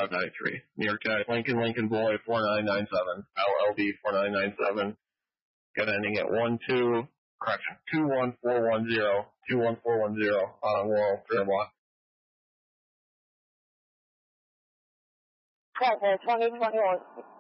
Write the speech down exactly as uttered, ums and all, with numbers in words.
five nine three. New York Guy, Lincoln, Lincoln Boy, four nine nine seven. L L B, four nine nine seven. Got ending at one two, correction, two one four one zero, two one four one zero on Laurel, Fairmont. Call for twenty twenty-one.